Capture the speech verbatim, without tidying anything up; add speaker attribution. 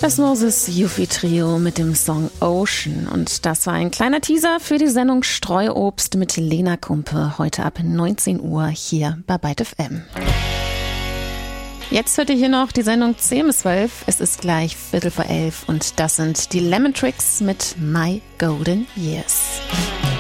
Speaker 1: Das Moses Yuffie Trio mit dem Song Ocean. Und das war ein kleiner Teaser für die Sendung Streuobst mit Lena Kumpe. Heute ab neunzehn Uhr hier bei Byte F M. Jetzt hört ihr hier noch die Sendung zehn bis zwölf. Es ist gleich Viertel vor elf und das sind die Lemon Tricks mit My Golden Years.